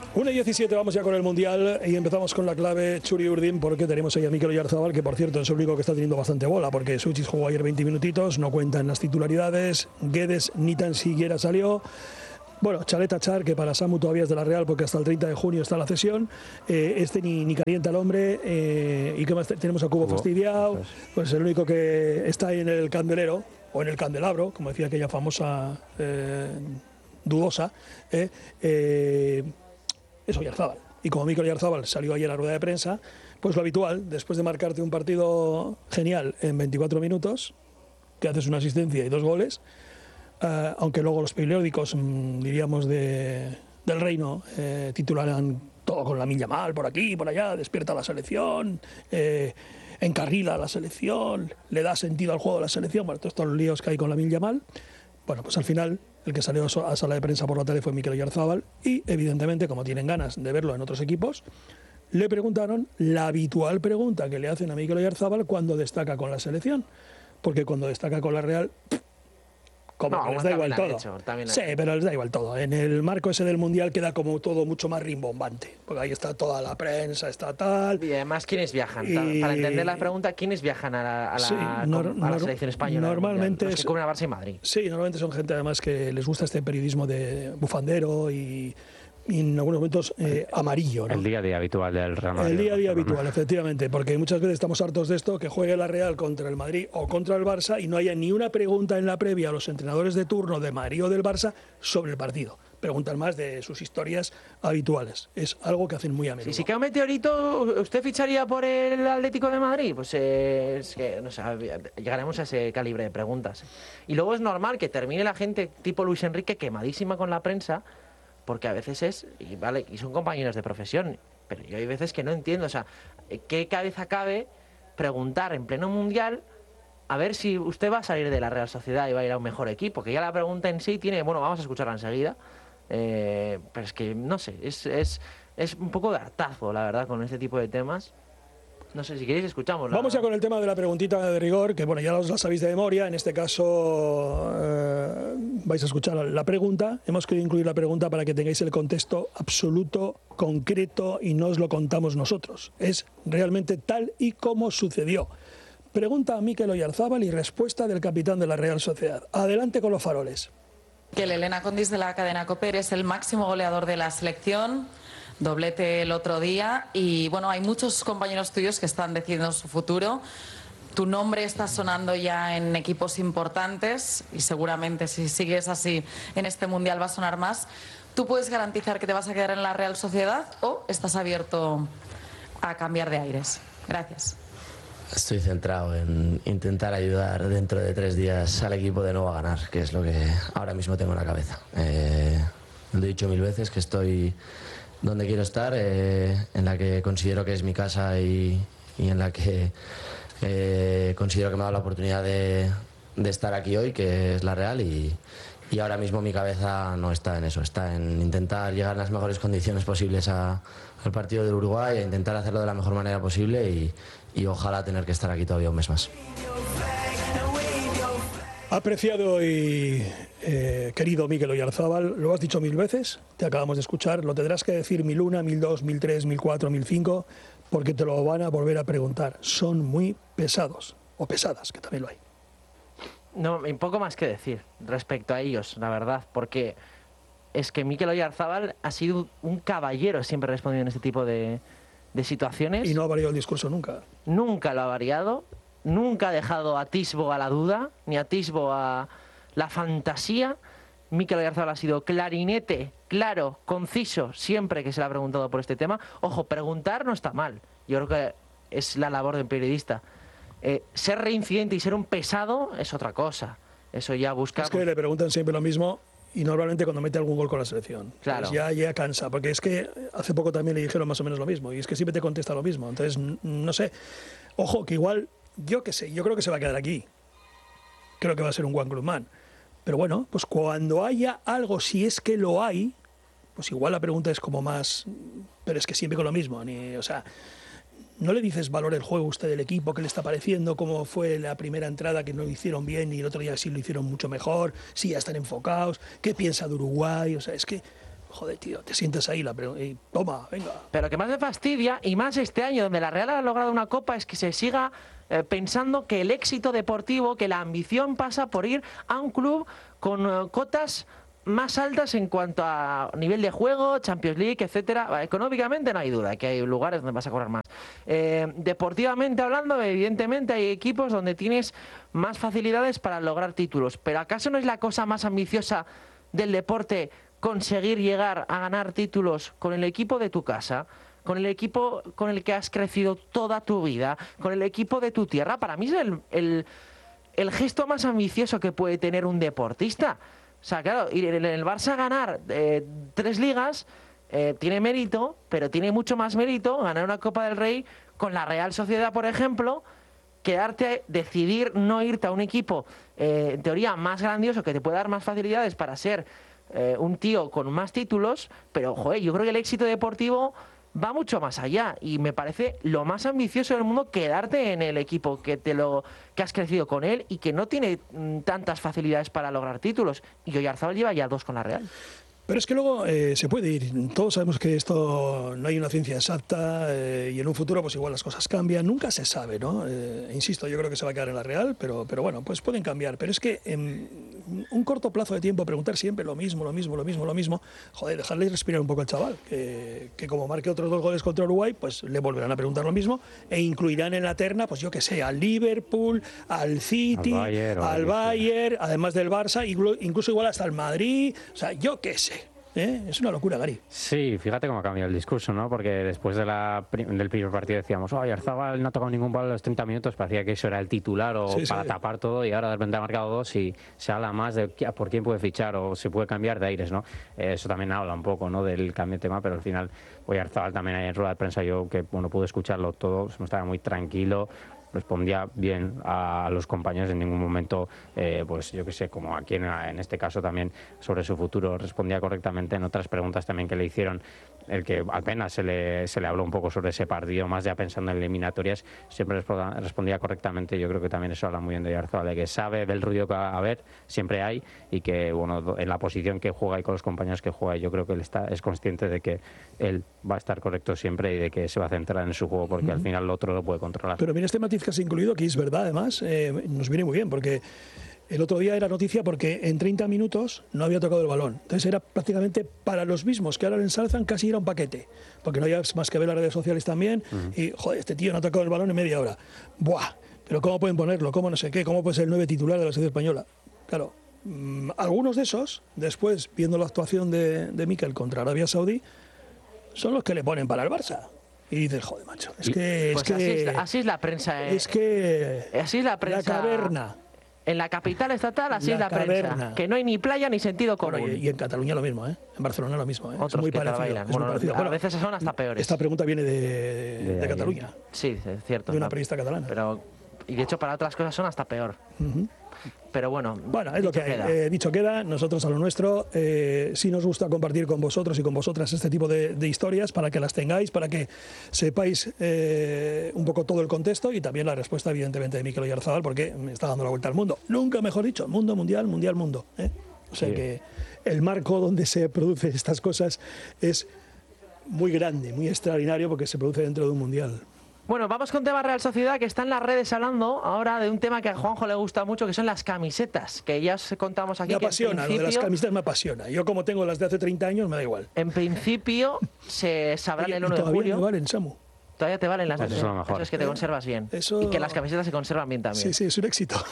1:17, vamos ya con el Mundial y empezamos con la clave Txuri Urdin, porque tenemos ahí a Mikel Oyarzabal, que por cierto es el único que está teniendo bastante bola, porque Suchis jugó ayer 20 minutitos, no cuenta en las titularidades, Guedes ni tan siquiera salió. Bueno, Chalet Achar, que para Samu todavía es de la Real porque hasta el 30 de junio está la cesión. Ni calienta el hombre. ¿Y qué más? Tenemos a Cubo fastidiado. Pues el único que está ahí en el candelero, o en el candelabro, como decía aquella famosa dudosa, es Oyarzabal. Y como Mikel Oyarzabal salió ayer a la rueda de prensa, pues lo habitual, después de marcarte un partido genial en 24 minutos, que haces una asistencia y 2 goles, aunque luego los periódicos, diríamos, del reino titularan todo con Lamine Yamal por aquí, por allá, despierta la selección, encarrila a la selección, le da sentido al juego de la selección, bueno, todos estos líos que hay con Lamine Yamal. Bueno, pues al final el que salió a sala de prensa por la tele fue Mikel Oyarzabal y evidentemente, como tienen ganas de verlo en otros equipos, le preguntaron la habitual pregunta que le hacen a Mikel Oyarzabal cuando destaca con la selección, porque cuando destaca con la Real, como que les da igual todo. Sí, pero les da igual todo. En el marco ese del Mundial queda como todo mucho más rimbombante, porque ahí está toda la prensa, está tal. Y además, ¿quiénes viajan? Para entender la pregunta, ¿quiénes viajan a la selección española? Normalmente los que cubren a Barça y Madrid. Sí, normalmente son gente además que les gusta este periodismo de bufandero y en algunos momentos amarillo, ¿no? El día a día habitual del Real Madrid. El día a día habitual, efectivamente, porque muchas veces estamos hartos de esto, que juegue la Real contra el Madrid o contra el Barça y no haya ni una pregunta en la previa a los entrenadores de turno de Madrid o del Barça sobre el partido. Preguntan más de sus historias habituales. Es algo que hacen muy a menudo. Si queda un meteorito, ¿usted ficharía por el Atlético de Madrid? Pues es que, no sé, llegaremos a ese calibre de preguntas. Y luego es normal que termine la gente tipo Luis Enrique quemadísima con la prensa, porque a veces y son compañeros de profesión, pero yo hay veces que no entiendo, o sea, ¿qué cabeza cabe preguntar en pleno Mundial a ver si usted va a salir de la Real Sociedad y va a ir a un mejor equipo? Que ya la pregunta en sí tiene, bueno, vamos a escucharla enseguida, pero es que, no sé, es un poco de hartazo, la verdad, con este tipo de temas. No sé, si queréis escuchamos. Vamos ya con el tema de la preguntita de rigor, que bueno, ya os la sabéis de memoria. En este caso vais a escuchar la pregunta. Hemos querido incluir la pregunta para que tengáis el contexto absoluto, concreto, y no os lo contamos nosotros. Es realmente tal y como sucedió. Pregunta a Mikel Oyarzabal y respuesta del capitán de la Real Sociedad. Adelante con los faroles. Que el Elena Condis de la cadena COPE es el máximo goleador de la selección. Doblete el otro día y bueno, hay muchos compañeros tuyos que están decidiendo su futuro. Tu nombre está sonando ya en equipos importantes y seguramente si sigues así en este Mundial va a sonar más. ¿Tú puedes garantizar que te vas a quedar en la Real Sociedad o estás abierto a cambiar de aires? Gracias. Estoy centrado en intentar ayudar dentro de 3 días al equipo de nuevo a ganar, que es lo que ahora mismo tengo en la cabeza. Lo he dicho 1000 veces que estoy donde quiero estar, en la que considero que es mi casa y en la que considero que me ha dado la oportunidad de estar aquí hoy, que es la Real, y ahora mismo mi cabeza no está en eso, está en intentar llegar en las mejores condiciones posibles al partido del Uruguay, e intentar hacerlo de la mejor manera posible y ojalá tener que estar aquí todavía un mes más. Apreciado y querido Mikel Oyarzabal, lo has dicho 1000 veces, te acabamos de escuchar, lo tendrás que decir 1001, 1002, 1003, 1004, 1005, porque te lo van a volver a preguntar. Son muy pesados, o pesadas, que también lo hay. No, hay poco más que decir respecto a ellos, la verdad, porque es que Mikel Oyarzabal ha sido un caballero siempre respondiendo en este tipo de situaciones. Y no ha variado el discurso nunca. Nunca lo ha variado. Nunca ha dejado atisbo a la duda, ni atisbo a la fantasía. Mikel Oyarzabal ha sido clarinete, claro, conciso, siempre que se le ha preguntado por este tema. Ojo, preguntar no está mal. Yo creo que es la labor del periodista. Ser reincidente y ser un pesado es otra cosa. Eso ya busca... Es que le preguntan siempre lo mismo y normalmente cuando mete algún gol con la selección. Claro. Pues ya cansa, porque es que hace poco también le dijeron más o menos lo mismo y es que siempre te contesta lo mismo. Entonces, no sé. Ojo, que igual... Yo qué sé, yo creo que se va a quedar aquí. Creo que va a ser un One Club Man. Pero bueno, pues cuando haya algo, si es que lo hay, pues igual la pregunta es como más... Pero es que siempre con lo mismo. O sea, no le dices valor el juego usted del equipo, qué le está pareciendo, cómo fue la primera entrada que no lo hicieron bien y el otro día sí lo hicieron mucho mejor, si ya están enfocados, qué piensa de Uruguay. O sea, es que joder, tío, te sientas ahí y toma, venga. Pero lo que más me fastidia, y más este año, donde la Real ha logrado una copa, es que se siga pensando que el éxito deportivo, que la ambición pasa por ir a un club con cotas más altas en cuanto a nivel de juego, Champions League, etcétera. Económicamente no hay duda que hay lugares donde vas a cobrar más. Deportivamente hablando, evidentemente hay equipos donde tienes más facilidades para lograr títulos. Pero ¿acaso no es la cosa más ambiciosa del deporte conseguir llegar a ganar títulos con el equipo de tu casa, con el equipo con el que has crecido toda tu vida, con el equipo de tu tierra? Para mí es el gesto más ambicioso que puede tener un deportista. O sea, claro, ir en el Barça a ganar 3 ligas tiene mérito, pero tiene mucho más mérito ganar una Copa del Rey con la Real Sociedad, por ejemplo, decidir no irte a un equipo, en teoría, más grandioso, que te puede dar más facilidades para ser un tío con más títulos, pero, joder, yo creo que el éxito deportivo va mucho más allá y me parece lo más ambicioso del mundo quedarte en el equipo que has crecido con él y que no tiene tantas facilidades para lograr títulos. Y Oyarzabal lleva ya 2 con la Real. Pero es que luego se puede ir. Todos sabemos que esto no hay una ciencia exacta y en un futuro pues igual las cosas cambian. Nunca se sabe, ¿no? Insisto, yo creo que se va a quedar en la Real, pero bueno, pues pueden cambiar. Pero es que en un corto plazo de tiempo preguntar siempre lo mismo, joder, dejarle respirar un poco al chaval, que como marque otros 2 goles contra Uruguay, pues le volverán a preguntar lo mismo e incluirán en la terna, pues yo qué sé, al Liverpool, al City, al Bayern, además del Barça, incluso igual hasta el Madrid, o sea, yo qué sé. Es una locura, Gary. Sí, fíjate cómo ha cambiado el discurso, ¿no? Porque después del primer partido decíamos, Oyarzabal no ha tocado ningún balón en los 30 minutos, parecía que eso era el titular o para tapar todo, y ahora de repente ha marcado 2 y se habla más de por quién puede fichar o se puede cambiar de aires, ¿no? Eso también habla un poco, ¿no?, del cambio de tema, pero al final Oyarzabal también ahí en rueda de prensa, yo que pude escucharlo todo, se me estaba muy tranquilo, respondía bien a los compañeros, en ningún momento, pues yo que sé, como aquí en este caso también sobre su futuro, respondía correctamente. En otras preguntas también que le hicieron, el que apenas se le habló un poco sobre ese partido, más ya pensando en eliminatorias, siempre respondía correctamente. Yo creo que también eso habla muy bien de Oyarzabal, de que sabe del ruido que va a haber, siempre hay, y que bueno, en la posición que juega y con los compañeros que juega, yo creo que él es consciente de que él va a estar correcto siempre y de que se va a centrar en su juego, porque al final lo otro lo puede controlar. Pero mira este matiz que has incluido, que es verdad además, nos viene muy bien, porque el otro día era noticia porque en 30 minutos no había tocado el balón. Entonces era prácticamente para los mismos que ahora le ensalzan, casi era un paquete. Porque no hay más que ver las redes sociales también. Y, joder, este tío no ha tocado el balón en media hora. ¡Buah! Pero ¿cómo pueden ponerlo? ¿Cómo no sé qué? ¿Cómo puede ser el 9 titular de la selección española? Claro, algunos de esos, después, viendo la actuación de Mikel contra Arabia Saudí, son los que le ponen para el Barça. Y dices, joder, macho, es que... Así es la prensa. Es que... Así es la prensa. La caverna. En la capital estatal, así es la prensa. Que no hay ni playa ni sentido común. Bueno, y en Cataluña lo mismo, ¿eh? En Barcelona lo mismo, ¿eh? Otros es muy que parecido. bailan. Es muy parecido. A veces son hasta peores. Esta pregunta viene de Cataluña. Sí, es cierto. De una periodista catalana. Y de hecho para otras cosas son hasta peor. Pero bueno, es lo que hay. Dicho queda, nosotros a lo nuestro. Sí nos gusta compartir con vosotros y con vosotras este tipo de historias para que las tengáis, para que sepáis un poco todo el contexto y también la respuesta, evidentemente, de Mikel Oyarzabal, porque me está dando la vuelta al mundo. Nunca mejor dicho, mundo, mundial, mundial, mundo. O sea que el marco donde se producen estas cosas es muy grande, muy extraordinario, porque se produce dentro de un mundial. Bueno, vamos con tema Real Sociedad, que está en las redes hablando ahora de un tema que a Juanjo le gusta mucho, que son las camisetas, que ya os contamos aquí. Me apasiona, lo de las camisetas me apasiona. Yo como tengo las de hace 30 años, me da igual. En principio se sabrán el 1 de julio. Todavía me valen, Samu. Todavía te valen las de Eso es que te conservas bien. Eso... Y que las camisetas se conservan bien también. Sí, es un éxito.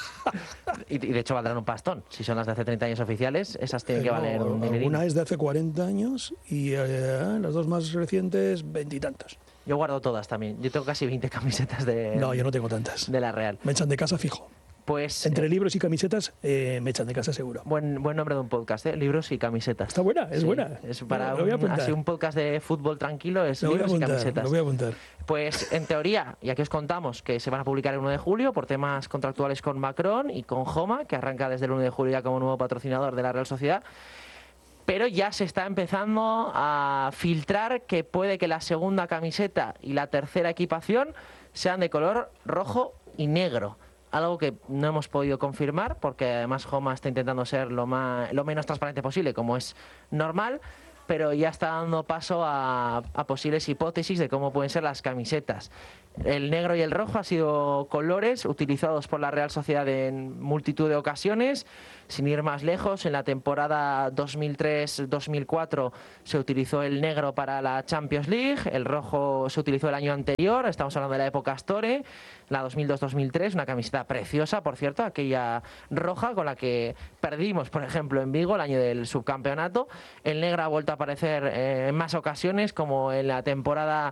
Y de hecho valdrán un pastón. Si son las de hace 30 años oficiales, esas tienen que valer un dinerín. Una es de hace 40 años y las dos más recientes, 20 y tantos. Yo guardo todas también. Yo tengo casi 20 camisetas de... No, yo no tengo tantas. De la Real. Me echan de casa fijo. Pues... Entre libros y camisetas me echan de casa seguro. Buen nombre de un podcast, ¿eh? Libros y camisetas. Está buena, es buena. Es para así un podcast de fútbol tranquilo, es libros y camisetas. Lo voy a apuntar. Pues en teoría, y aquí os contamos que se van a publicar el 1 de julio por temas contractuales con Macron y con Joma, que arranca desde el 1 de julio ya como nuevo patrocinador de la Real Sociedad. Pero ya se está empezando a filtrar que puede que la segunda camiseta y la tercera equipación sean de color rojo y negro. Algo que no hemos podido confirmar porque además Joma está intentando ser lo menos transparente posible, como es normal. pero ya está dando paso a posibles hipótesis de cómo pueden ser las camisetas. El negro y el rojo han sido colores utilizados por la Real Sociedad en multitud de ocasiones. Sin ir más lejos, en la temporada 2003-2004 se utilizó el negro para la Champions League, el rojo se utilizó el año anterior, estamos hablando de la época Astore, la 2002-2003, una camiseta preciosa, por cierto, aquella roja con la que perdimos, por ejemplo, en Vigo el año del subcampeonato. El negro ha vuelto a aparecer en más ocasiones, como en la temporada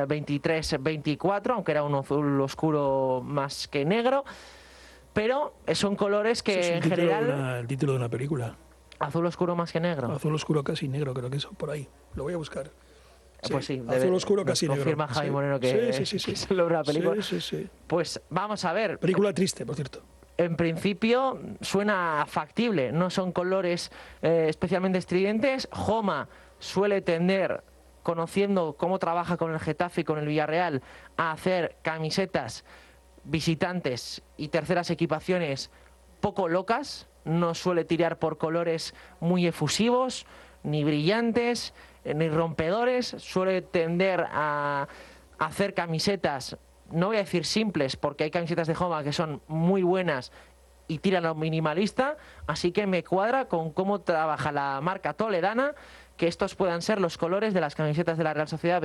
23-24, aunque era un azul oscuro más que negro. Pero son colores que en general... el título de una película. Azul oscuro más que negro. Azul oscuro casi negro, creo que eso, por ahí. Lo voy a buscar. Sí, pues sí. Azul oscuro casi negro. Confirma Javi Moreno que es la película. Sí. Pues vamos a ver. Película triste, por cierto. En principio suena factible. No son colores especialmente estridentes. Joma suele tender, conociendo cómo trabaja con el Getafe y con el Villarreal, a hacer camisetas visitantes y terceras equipaciones poco locas. No suele tirar por colores muy efusivos, ni brillantes, ni rompedores. Suele tender a hacer camisetas, no voy a decir simples, porque hay camisetas de Joma que son muy buenas y tiran a lo minimalista, así que me cuadra con cómo trabaja la marca toledana que estos puedan ser los colores de las camisetas de la Real Sociedad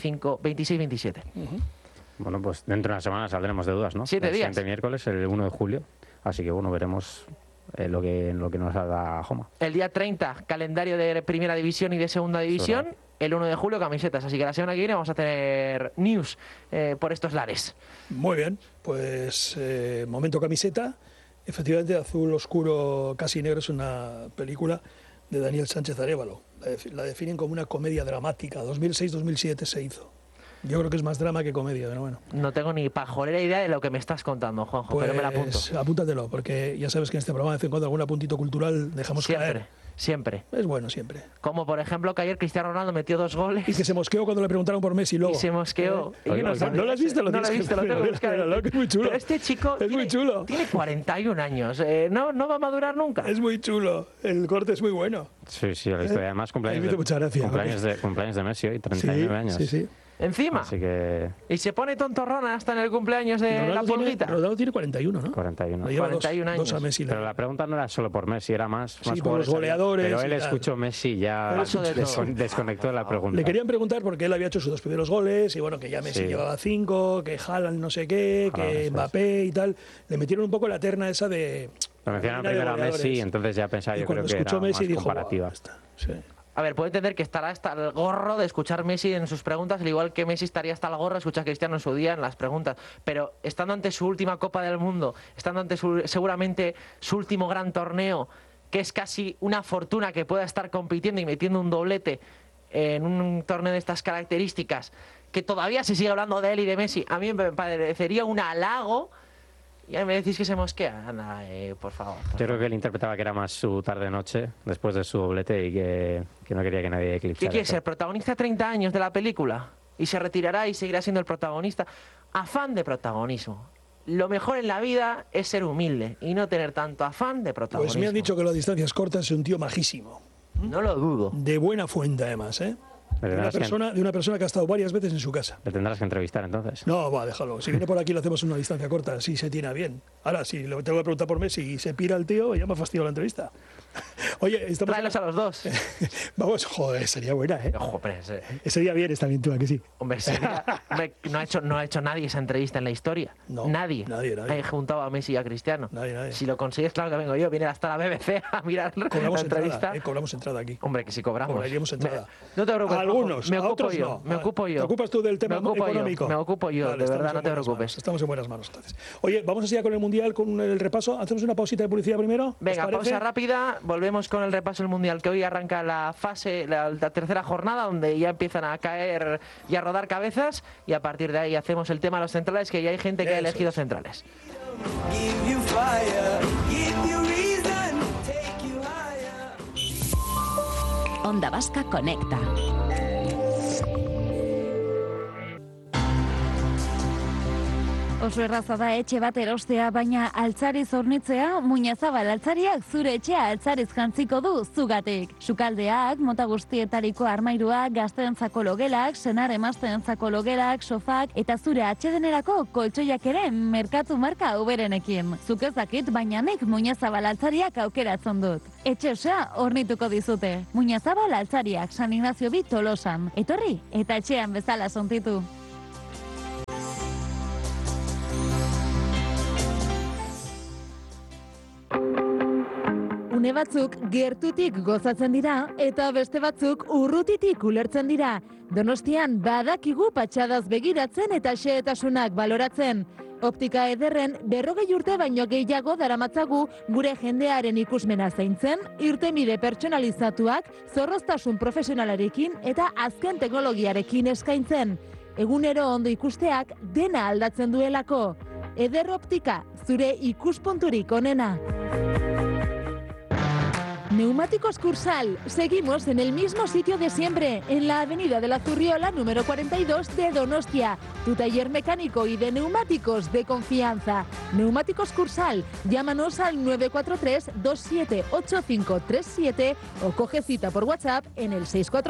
26-27. Bueno, pues dentro de una semana saldremos de dudas, ¿no? 7 días. El siguiente miércoles, el 1 de julio. Así que, bueno, veremos lo que nos da Joma. El día 30, calendario de Primera División y de Segunda División. El 1 de julio, camisetas. Así que la semana que viene vamos a tener news por estos lares. Muy bien, pues momento camiseta. Efectivamente, Azul oscuro casi negro es una película de Daniel Sánchez Arévalo. La definen como una comedia dramática. 2006-2007 se hizo. Yo creo que es más drama que comedia, pero bueno. No tengo ni pajolera idea de lo que me estás contando, Juanjo, pues, pero me la apunto. Apúntatelo, porque ya sabes que en este programa de vez en cuando algún apuntito cultural dejamos caer. Siempre. Es bueno, siempre. Como por ejemplo que ayer Cristiano Ronaldo metió 2 goles. Y que se mosqueó cuando le preguntaron por Messi luego. Y se mosqueó. ¿No lo has visto? No lo he visto, lo tengo que buscar. Es muy chulo. Pero este chico es muy chulo. Tiene 41 años. No va a madurar nunca. Es muy chulo. El corte es muy bueno. Sí, lo he visto. Además, muchas gracias. Cumpleaños de Messi hoy, 39 años. Sí. Encima. Así que... Y se pone tontorrona hasta en el cumpleaños de la pulguita. Ronaldo tiene 41, ¿no? 41. 41 años. Dos a Messi. Pero la pregunta no era solo por Messi, era más por los goleadores. Pero él escuchó Messi y ya desconectó de la pregunta. Le querían preguntar porque él había hecho sus 2 primeros goles y bueno, que ya Messi llevaba 5, que Haaland no sé qué, que Mbappé y tal. Le metieron un poco la terna esa de... Lo mencionaron primero a Messi y entonces ya pensaba, yo creo que era Messi, más comparativa. Sí. A ver, puedo entender que estará hasta el gorro de escuchar Messi en sus preguntas, al igual que Messi estaría hasta el gorro de escuchar a Cristiano en su día en las preguntas. Pero estando ante su última Copa del Mundo, estando ante seguramente su último gran torneo, que es casi una fortuna que pueda estar compitiendo y metiendo un doblete en un torneo de estas características, que todavía se sigue hablando de él y de Messi, a mí me parecería un halago. Y ahí me decís que se mosquea. Anda, por favor. Yo creo que él interpretaba que era más su tarde-noche después de su doblete y que no quería que nadie eclipsara. ¿Qué quiere ser? ¿Protagonista 30 años de la película? ¿Y se retirará y seguirá siendo el protagonista? Afán de protagonismo. Lo mejor en la vida es ser humilde y no tener tanto afán de protagonismo. Pues me han dicho que a las distancias cortas es un tío majísimo. No lo dudo. De buena fuente, además, ¿eh? De una persona que ha estado varias veces en su casa. ¿Le tendrás que entrevistar entonces? No, déjalo. Si viene por aquí le hacemos una distancia corta, si se tiene bien. Ahora, si le tengo que preguntar por Messi y se pira el tío, ya me ha fastidiado la entrevista. Oye, tráelos a los dos. Vamos, joder, sería buena, ¿eh? Joder, sería bien esta aventura, que sí. Hombre, no ha hecho nadie esa entrevista en la historia. No, nadie. Ha juntado a Messi y a Cristiano. Nadie. Si lo consigues, claro que vengo yo. Viene hasta la BBC a mirar la entrevista. Cobramos entrada aquí. Hombre, que si cobramos. Cobraríamos entrada. No te preocupes. Algunos, me ocupo yo. No. Me ocupo yo. ¿Te ocupas tú del tema económico? Me ocupo yo, vale, de verdad, no te preocupes. Manos. Estamos en buenas manos, entonces. Oye, vamos a seguir con el Mundial, con el repaso. ¿Hacemos una pausita de publicidad primero? Venga, pausa rápida. Volvemos con el repaso del Mundial, que hoy arranca la tercera jornada, donde ya empiezan a caer y a rodar cabezas, y a partir de ahí hacemos el tema de los centrales, que ya hay gente que ha elegido centrales. Onda Vasca conecta. Oso erraza da etxe bat erostea, baina altzariz hornitzea, Muñezabal altzariak zure etxea altzariz jantziko du zugatik. Sukaldeak, mota guztietariko armairuak, gazteentzako logelak, senar emazteentzako logelak, sofak eta zure atsedenerako koltsoiak ere merkatu marka uberenekin. Zuk ez dakit, baina nik Muñezabal altzariak aukeratzen dut. Etxe osea hornituko dizute. Muñezabal altzariak, San Ignacio bi Tolosan. Etorri eta etxean bezala sontitu. Une batzuk gertutik gozatzen dira eta beste batzuk urrutitik ulertzen dira. Donostian badakigu patxadaz begiratzen eta xehetasunak baloratzen. Optika ederren 40 urte baino gehiago daramatzagu gure jendearen ikusmena zaintzen, irtenbide pertsonalizatuak, zorroztasun profesionalarekin eta azken teknologiarekin eskaintzen. Egunero ondo ikusteak dena aldatzen duelako. Eder Optika, zure ikuspunturik onena. Neumáticos Cursal. Seguimos en el mismo sitio de siempre, en la avenida de la Zurriola, número 42 de Donostia. Tu taller mecánico y de neumáticos de confianza. Neumáticos Cursal. Llámanos al 943-278537 o coge cita por WhatsApp en el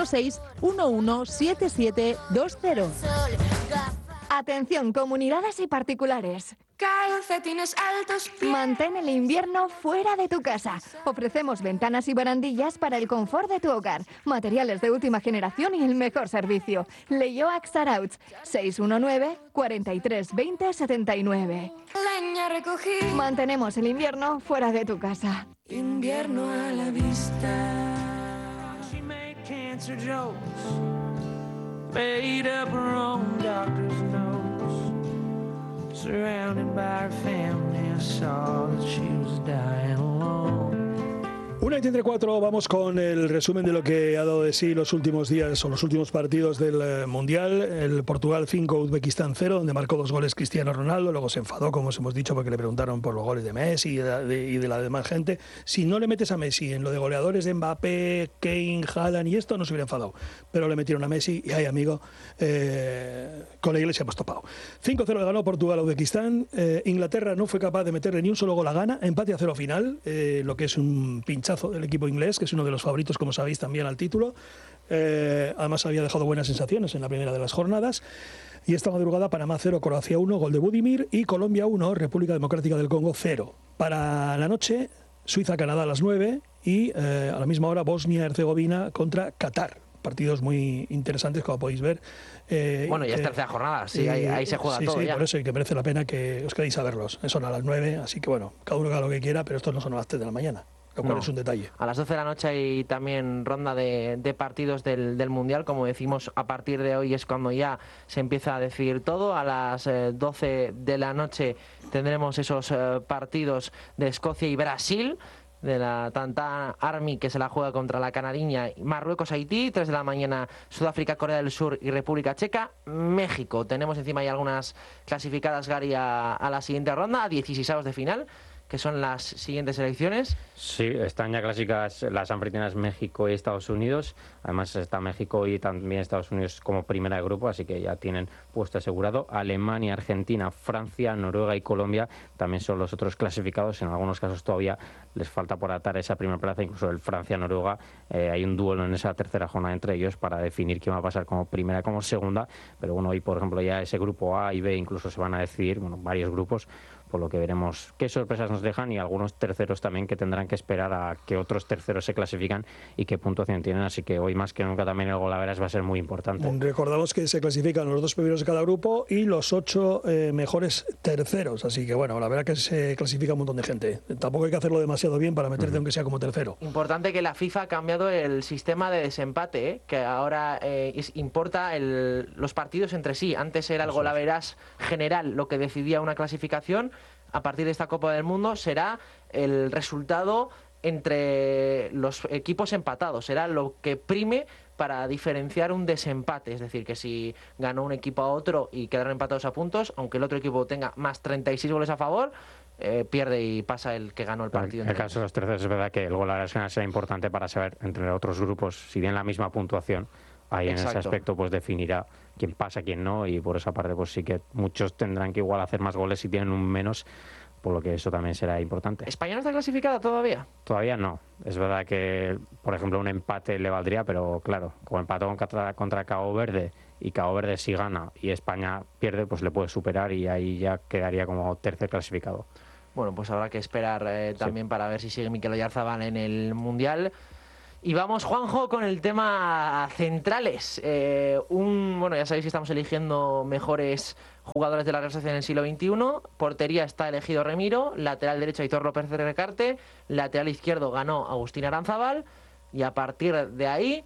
646-117720. Atención, comunidades y particulares. Calcetines altos. Mantén el invierno fuera de tu casa. Ofrecemos ventanas y barandillas para el confort de tu hogar, materiales de última generación y el mejor servicio. Leioac Sarauch, 619 43 20 79. Leña recogí. Mantenemos el invierno fuera de tu casa. Invierno a la vista. She made cancer jokes, made up her own doctor's notes. Surrounded by her family, I saw that she was dying alone. 1:34, vamos con el resumen de lo que ha dado de sí los últimos días o los últimos partidos del Mundial. El Portugal 5, Uzbekistán 0, donde marcó 2 goles Cristiano Ronaldo. Luego se enfadó, como os hemos dicho, porque le preguntaron por los goles de Messi y de la demás gente. Si no le metes a Messi en lo de goleadores de Mbappé, Kane, Haaland y esto, no se hubiera enfadado. Pero le metieron a Messi y, ay amigo, con la Iglesia hemos topado. 5-0 le ganó Portugal a Uzbekistán. Inglaterra no fue capaz de meterle ni un solo gol a Ghana. Empate a 0 final, lo que es un pinchazo del equipo inglés, que es uno de los favoritos, como sabéis, también al título. Además había dejado buenas sensaciones en la primera de las jornadas. Y esta madrugada Panamá 0, Croacia 1, gol de Budimir, y Colombia 1, República Democrática del Congo 0. Para la noche, Suiza-Canadá a las 9 y a la misma hora Bosnia-Herzegovina contra Qatar. Partidos muy interesantes, como podéis ver. Bueno, ya es tercera jornada, sí, ahí se juega todo. Sí, ya. por eso, y que merece la pena que os quedéis a verlos. Son a las 9, así que bueno, cada uno haga lo que quiera, pero estos no son a las 3 de la mañana. Lo cual es un detalle. A las 12 de la noche hay también ronda de partidos del Mundial. Como decimos, a partir de hoy es cuando ya se empieza a decidir todo. A las 12 de la noche tendremos esos partidos de Escocia y Brasil, de la Tantán Army, que se la juega contra la Canariña, Marruecos-Haití, 3 de la mañana Sudáfrica, Corea del Sur y República Checa, México. Tenemos encima ya algunas clasificadas, Gary, a la siguiente ronda, a 16avos de final, que son las siguientes selecciones. Sí, están ya clásicas las anfitrionas México y Estados Unidos. Además está México y también Estados Unidos como primera de grupo, así que ya tienen puesto asegurado. Alemania, Argentina, Francia, Noruega y Colombia también son los otros clasificados. En algunos casos todavía les falta por atar esa primera plaza, incluso el Francia-Noruega. Hay un duelo en esa tercera jornada entre ellos para definir quién va a pasar como primera y como segunda. Pero bueno, hoy por ejemplo ya ese grupo A y B incluso se van a decidir, bueno, varios grupos, por lo que veremos qué sorpresas nos dejan, y algunos terceros también que tendrán que esperar a que otros terceros se clasifican y qué puntuación tienen. Así que hoy más que nunca también el golaveras va a ser muy importante. Recordamos que se clasifican los 2 primeros de cada grupo y los 8 mejores terceros. Así que bueno, la verdad que se clasifica un montón de gente. Tampoco hay que hacerlo demasiado bien para meterte aunque sea como tercero. Importante que la FIFA ha cambiado el sistema de desempate, que ahora importa los partidos entre sí. Antes era el golaveras general lo que decidía una clasificación. A partir de esta Copa del Mundo será el resultado entre los equipos empatados, será lo que prime para diferenciar un desempate. Es decir, que si ganó un equipo a otro y quedaron empatados a puntos, aunque el otro equipo tenga más 36 goles a favor, pierde y pasa el que ganó el partido. En el caso de los terceros es verdad que el golaveras general será importante para saber entre otros grupos si tienen la misma puntuación ahí en Exacto. ese aspecto pues definirá quién pasa, quién no, y por esa parte pues sí que muchos tendrán que igual hacer más goles si tienen un menos, por lo que eso también será importante. ¿España no está clasificada todavía? Todavía no. Es verdad que, por ejemplo, un empate le valdría, pero claro, como empató contra Cabo Verde y Cabo Verde si gana y España pierde, pues le puede superar y ahí ya quedaría como tercer clasificado. Bueno, pues habrá que esperar también para ver si sigue Mikel Oyarzabal en el Mundial. Y vamos, Juanjo, con el tema centrales. Bueno, ya sabéis que estamos eligiendo mejores jugadores de la Real Sociedad en el siglo XXI. Portería está elegido Remiro, lateral derecho Aitor López Recarte, lateral izquierdo ganó Agustín Aranzábal, y a partir de ahí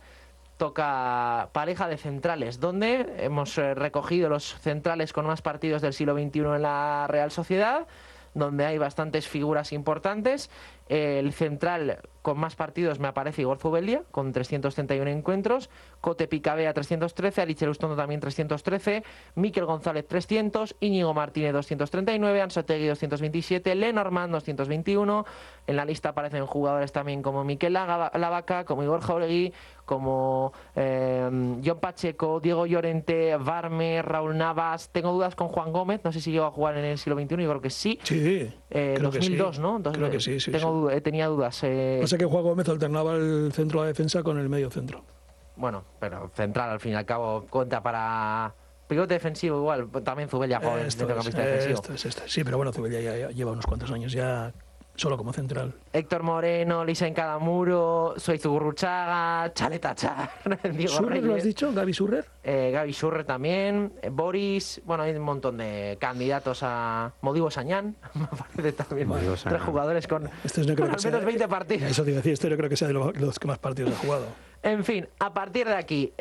toca pareja de centrales, donde hemos recogido los centrales con más partidos del siglo XXI en la Real Sociedad, donde hay bastantes figuras importantes. El central con más partidos me aparece Igor Zubeldia, con 331 encuentros, Cote Picabea 313, Arichel Ustondo también 313, Mikel González 300, Íñigo Martínez 239, Ansotegui 227, Lenormand 221. En la lista aparecen jugadores también como Mikel Lavaca, como Igor Jauregui, como John Pacheco, Diego Llorente, Varme, Raúl Navas. Tengo dudas con Juan Gómez, no sé si llegó a jugar en el siglo XXI, yo creo que sí. Sí, creo 2002, que sí. ¿no? Entonces, creo que sí, sí. Tenía dudas. Pasa que Juan Gómez alternaba el centro de defensa con el medio centro. Bueno, pero central al fin y al cabo cuenta para pivote defensivo igual. También Zubeldia juega en centrocampista defensivo. Sí, pero bueno, Zubeldia ya lleva unos cuantos años ya solo como central. Héctor Moreno, Lisa Encadamuro, Soizu Gurruchaga, Chaleta Char, Diego ¿Surrer Reyes. lo has dicho? ¿Gaby Surrer? Gaby Surrer también, Boris. Bueno, hay un montón de candidatos a Modibo Sañán. Me parece también Modibo tres Sañán. jugadores con no creo al menos 20 partidos. Eso te iba a decir, yo creo que sea de los que más partidos ha jugado. En fin, a partir de aquí,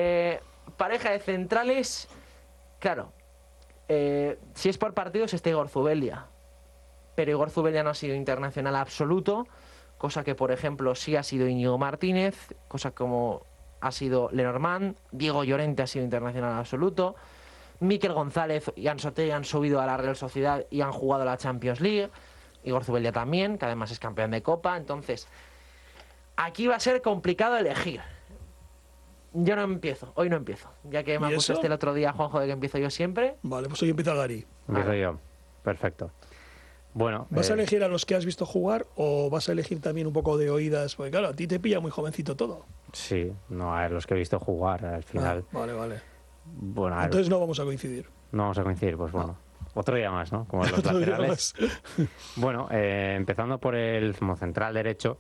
pareja de centrales, claro, si es por partidos está Igor Zubeldia, pero Igor Zubeldia no ha sido internacional absoluto, cosa que por ejemplo sí ha sido Íñigo Martínez, cosa como ha sido Lenormand, Diego Llorente ha sido internacional absoluto, Mikel González y Ansotegui han subido a la Real Sociedad y han jugado la Champions League, Igor Zubeldia también, que además es campeón de Copa. Entonces aquí va a ser complicado elegir. Yo no empiezo, hoy no empiezo. Ya que me acusaste el otro día, Juanjo, de que empiezo yo siempre. Vale, pues hoy empieza Gary. Empiezo yo. Perfecto. Bueno, ¿Vas a elegir a los que has visto jugar o vas a elegir también un poco de oídas? Porque claro, a ti te pilla muy jovencito todo. Sí, no, a ver, los que he visto jugar al final. Vale. Bueno, entonces no vamos a coincidir. No vamos a coincidir, pues bueno. Otro día más, ¿no? Como los laterales. Bueno, empezando por el central derecho.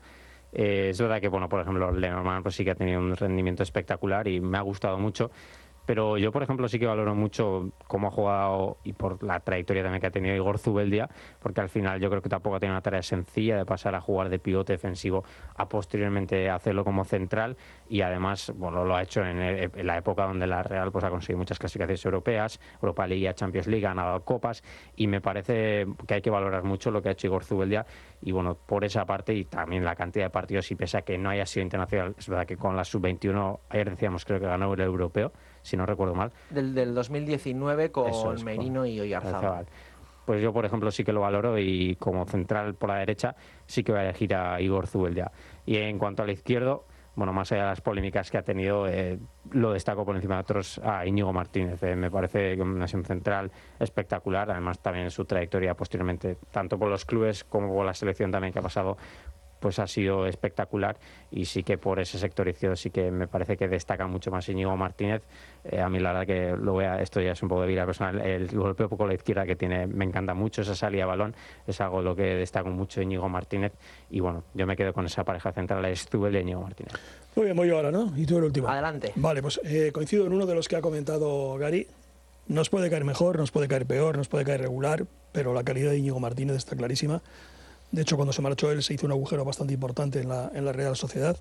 Es verdad que, bueno, por ejemplo, Lenormand pues sí que ha tenido un rendimiento espectacular y me ha gustado mucho. Pero yo, por ejemplo, sí que valoro mucho cómo ha jugado y por la trayectoria también que ha tenido Igor Zubeldia, porque al final yo creo que tampoco ha tenido una tarea sencilla de pasar a jugar de pivote defensivo a posteriormente hacerlo como central, y además, bueno, lo ha hecho en la época donde la Real pues ha conseguido muchas clasificaciones europeas, Europa League y Champions League, ha ganado copas, y me parece que hay que valorar mucho lo que ha hecho Igor Zubeldia, y bueno, por esa parte y también la cantidad de partidos, y pese a que no haya sido internacional, es verdad que con la sub-21, ayer decíamos, creo que ganó el europeo, si no recuerdo mal. Del 2019 con Merino y Oyarzabal. Pues yo, por ejemplo, sí que lo valoro y como central por la derecha sí que voy a elegir a Igor Zubeldia. Y en cuanto al izquierdo, bueno, más allá de las polémicas que ha tenido, lo destaco por encima de otros a Íñigo Martínez. Me parece que ha sido un central espectacular, además también su trayectoria posteriormente, tanto por los clubes como por la selección también que ha pasado, pues ha sido espectacular, y sí que por ese sector izquierdo sí que me parece que destaca mucho más Íñigo Martínez. A mí la verdad que esto ya es un poco de vida personal, el golpeo poco a la izquierda que tiene me encanta mucho, esa salida a balón es algo lo que destaco mucho Íñigo Martínez, y bueno, yo me quedo con esa pareja central, es Zubeldia y Íñigo Martínez. Muy bien, voy yo ahora, ¿no? Y tú el último. Adelante. Vale, pues coincido en uno de los que ha comentado Gary. Nos puede caer mejor, nos puede caer peor, nos puede caer regular, pero la calidad de Íñigo Martínez está clarísima. De hecho, cuando se marchó él se hizo un agujero bastante importante en la Real Sociedad.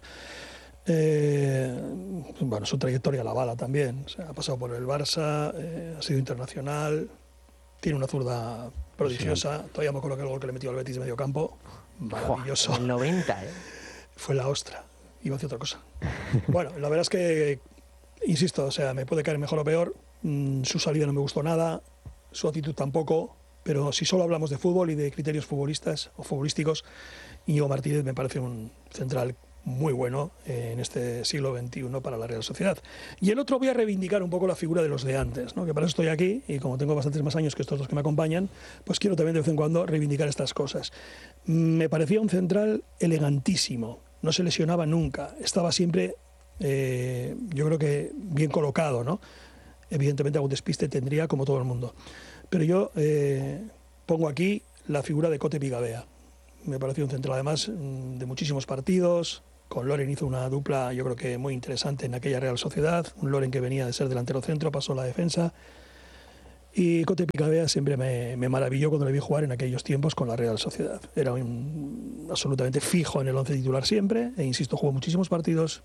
Bueno, su trayectoria la bala también. O sea, ha pasado por el Barça, ha sido internacional, tiene una zurda prodigiosa. Sí. Todavía me acuerdo que el gol que le metió al Betis de medio campo, maravilloso. El 90, Fue la ostra, iba a decir otra cosa. Bueno, la verdad es que, insisto, o sea, me puede caer mejor o peor. Su salida no me gustó nada, su actitud tampoco. Pero si solo hablamos de fútbol y de criterios futbolísticos, Íñigo Martínez me parece un central muy bueno en este siglo XXI para la Real Sociedad. Y el otro voy a reivindicar un poco la figura de los de antes, ¿no? Que para eso estoy aquí y como tengo bastantes más años que estos dos que me acompañan, pues quiero también de vez en cuando reivindicar estas cosas. Me parecía un central elegantísimo, no se lesionaba nunca, estaba siempre, yo creo que bien colocado, ¿no? Evidentemente algún despiste tendría como todo el mundo. Pero yo pongo aquí la figura de Cote Picabea. Me pareció un central además de muchísimos partidos. Con Loren hizo una dupla, yo creo que muy interesante en aquella Real Sociedad. Un Loren que venía de ser delantero centro, pasó a la defensa. Y Cote Picabea siempre me maravilló cuando le vi jugar en aquellos tiempos con la Real Sociedad. Era absolutamente fijo en el once titular siempre. E insisto, jugó muchísimos partidos.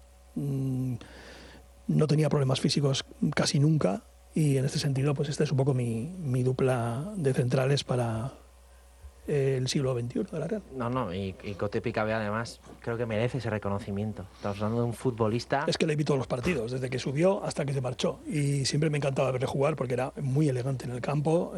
No tenía problemas físicos casi nunca. Y en este sentido, pues esta es un poco mi dupla de centrales para el siglo XXI de la Real. No, y Cote Picabea además creo que merece ese reconocimiento. Estamos hablando de un futbolista... Es que le vi todos los partidos, desde que subió hasta que se marchó, y siempre me encantaba verle jugar porque era muy elegante en el campo,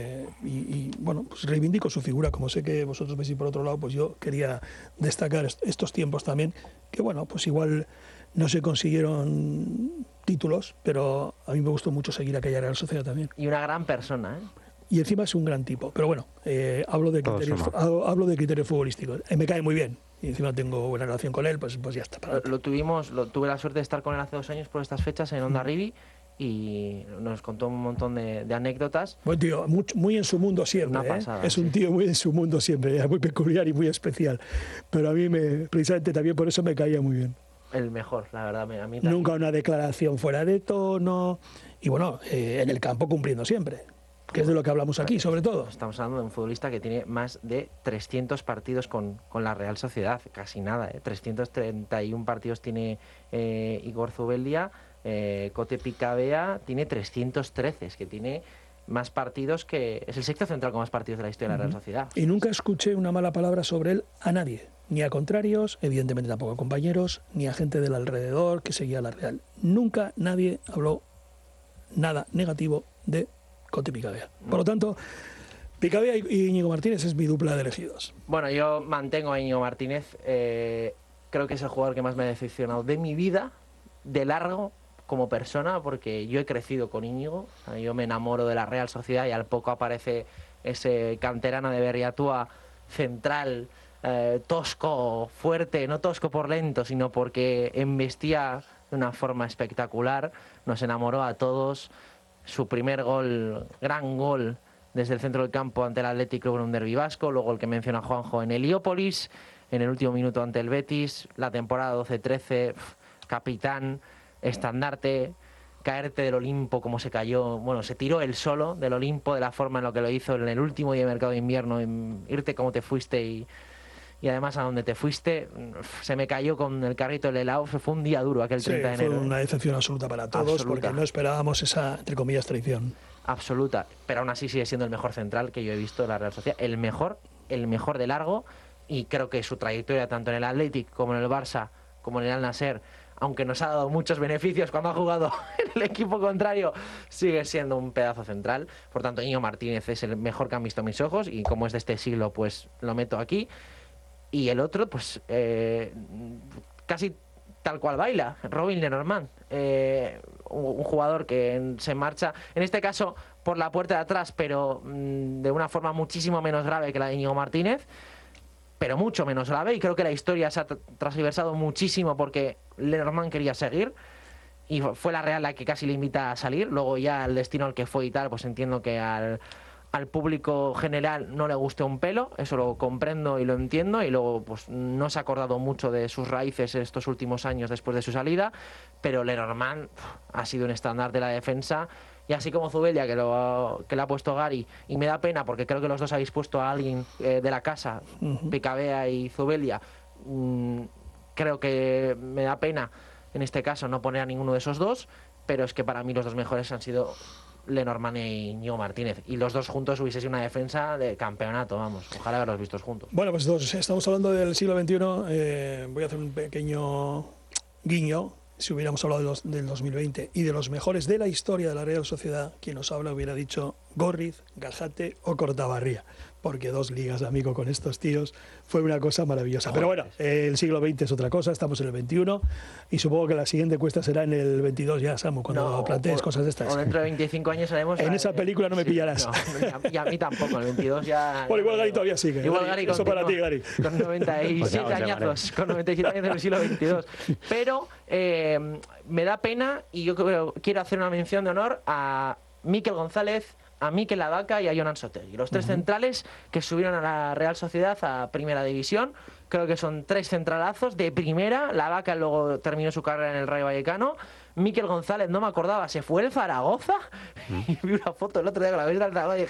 y bueno, pues reivindico su figura, como sé que vosotros veis por otro lado, pues yo quería destacar estos tiempos también, que bueno, pues igual no se consiguieron títulos, pero a mí me gustó mucho seguir aquella Real Sociedad también. Y una gran persona, ¿eh? Y encima es un gran tipo, pero bueno, hablo de criterios futbolísticos. Me cae muy bien y encima tengo buena relación con él, pues ya está. Tuve la suerte de estar con él hace 2 años por estas fechas en Onda Rivi y nos contó un montón de anécdotas. Buen tío, muy en su mundo siempre. Una pasada, es un tío muy en su mundo siempre, muy peculiar y muy especial. Pero a mí precisamente también por eso me caía muy bien. El mejor, la verdad, a mí también. Nunca una declaración fuera de tono y bueno, en el campo cumpliendo siempre. Que es de lo que hablamos aquí, sobre todo. Estamos hablando de un futbolista que tiene más de 300 partidos con la Real Sociedad, casi nada, 331 partidos tiene Igor Zubeldia, Cote Picabea tiene 313, es que tiene más partidos que... Es el sexto central con más partidos de la historia de la Real Sociedad. Y nunca escuché una mala palabra sobre él a nadie, ni a contrarios, evidentemente tampoco a compañeros, ni a gente del alrededor que seguía la Real. Nunca nadie habló nada negativo de Cote Picabea. Por lo tanto, Picabea y Íñigo Martínez es mi dupla de elegidos. Bueno, yo mantengo a Íñigo Martínez. Creo que es el jugador que más me ha decepcionado de mi vida, de largo, como persona, porque yo he crecido con Íñigo. Yo me enamoro de la Real Sociedad y al poco aparece ese canterano de Berriatúa, central, tosco, fuerte, no tosco por lento, sino porque embestía de una forma espectacular. Nos enamoró a todos. Su primer gol, gran gol desde el centro del campo ante el Athletic Club en un derbi vasco, luego el que menciona Juanjo en Heliópolis, en el último minuto ante el Betis, la temporada 12-13, capitán, estandarte, caerte del Olimpo como se cayó, bueno, se tiró él solo del Olimpo de la forma en lo que lo hizo en el último día de mercado de invierno, en irte como te fuiste y además a donde te fuiste, se me cayó con el carrito del helado. Fue un día duro aquel 30 de enero. Fue una decepción absoluta para todos, absoluta. Porque no esperábamos esa, entre comillas, traición. Absoluta, pero aún así sigue siendo el mejor central que yo he visto de la Real Sociedad, el mejor de largo, y creo que su trayectoria tanto en el Athletic como en el Barça, como en el Al Nassr, aunque nos ha dado muchos beneficios cuando ha jugado en el equipo contrario, sigue siendo un pedazo central. Por tanto, Íñigo Martínez es el mejor que han visto mis ojos, y como es de este siglo, pues lo meto aquí. Y el otro, pues casi tal cual baila, Robin Lenormand, un jugador que se marcha, en este caso por la puerta de atrás, pero de una forma muchísimo menos grave que la de Íñigo Martínez, pero mucho menos grave, y creo que la historia se ha transversado muchísimo porque Lenormand quería seguir, y fue la Real la que casi le invita a salir. Luego ya el destino al que fue y tal, pues entiendo que al público general no le guste un pelo, eso lo comprendo y lo entiendo, y luego pues no se ha acordado mucho de sus raíces estos últimos años después de su salida, pero Lenormand ha sido un estándar de la defensa, y así como Zubeldia, que le ha puesto Gary, y me da pena porque creo que los dos habéis puesto a alguien de la casa, Picabea y Zubeldia, creo que me da pena en este caso no poner a ninguno de esos dos, pero es que para mí los dos mejores han sido Lenormand y Íñigo Martínez, y los dos juntos hubiese sido una defensa de campeonato, vamos, ojalá haberlos vistos juntos. Bueno, pues estamos hablando del siglo XXI, voy a hacer un pequeño guiño. Si hubiéramos hablado del 2020 y de los mejores de la historia de la Real Sociedad, quien nos habla hubiera dicho Gorriz, Gajate o Cortabarría, porque 2 ligas, amigo, con estos tíos fue una cosa maravillosa. Pero bueno, el siglo XX es otra cosa, estamos en el XXI y supongo que la siguiente cuesta será en el 22 ya, Samu, cuando plantees cosas de estas. O dentro de 25 años haremos... En esa película no me pillarás. No, y a mí tampoco, el 22 ya... Bueno, igual Gary todavía sigue. Igual Gary eso para ti, Gary. Con 97 añazos, con 97 años del siglo XXII. Pero me da pena y yo quiero hacer una mención de honor a Mikel González, a Mikel Lavaca y a Jonan Sotegui, los 3 centrales que subieron a la Real Sociedad a Primera División. Creo que son 3 centralazos de primera. Lavaca luego terminó su carrera en el Rayo Vallecano. Mikel González, no me acordaba, se fue el Zaragoza. Y vi una foto el otro día con la vez del Zaragoza y